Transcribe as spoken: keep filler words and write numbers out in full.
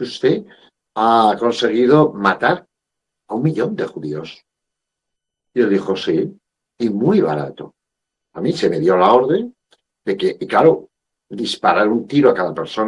que usted ha conseguido matar a un millón de judíos. Y él dijo, sí, y muy barato. A mí se me dio la orden de que, y claro, disparar un tiro a cada persona